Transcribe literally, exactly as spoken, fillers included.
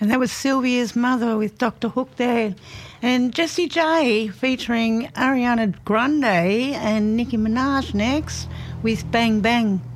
And that was Sylvia's Mother with Doctor Hook there. And Jessie J featuring Ariana Grande and Nicki Minaj next with Bang Bang.